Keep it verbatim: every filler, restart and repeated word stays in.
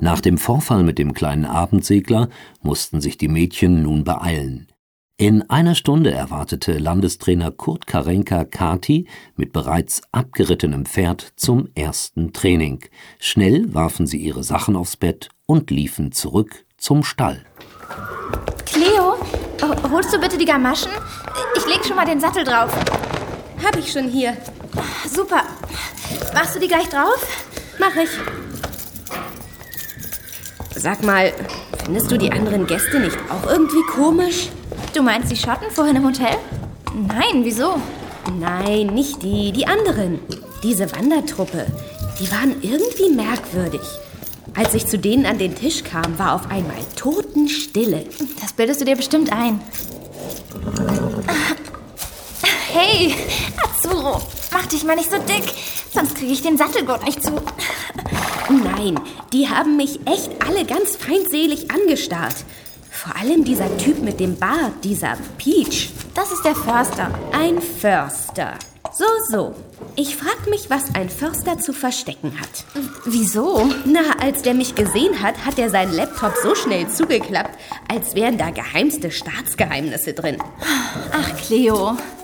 Nach dem Vorfall mit dem kleinen Abendsegler mussten sich die Mädchen nun beeilen. In einer Stunde erwartete Landestrainer Kurt Karenka Kathi mit bereits abgerittenem Pferd zum ersten Training. Schnell warfen sie ihre Sachen aufs Bett und liefen zurück zum Stall. Cleo, holst du bitte die Gamaschen? Ich leg schon mal den Sattel drauf. Hab ich schon hier. Super. Machst du die gleich drauf? Mach ich. Sag mal, findest du die anderen Gäste nicht auch irgendwie komisch? Du meinst die Schotten vorhin im Hotel? Nein, wieso? Nein, nicht die, die anderen. Diese Wandertruppe, die waren irgendwie merkwürdig. Als ich zu denen an den Tisch kam, war auf einmal Totenstille. Das bildest du dir bestimmt ein. Hey, Azzurro, mach dich mal nicht so dick, sonst kriege ich den Sattelgurt nicht zu. Nein, die haben mich echt alle ganz feindselig angestarrt. Vor allem dieser Typ mit dem Bart, dieser Peach. Das ist der Förster. Ein Förster. So, so. Ich frag mich, was ein Förster zu verstecken hat. Wieso? Na, als der mich gesehen hat, hat er seinen Laptop so schnell zugeklappt, als wären da geheimste Staatsgeheimnisse drin. Ach, Cleo,